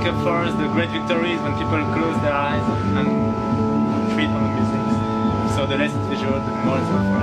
up for us the great victories when people close their eyes and feed on the music. So the less it's visual, the more it's good for us.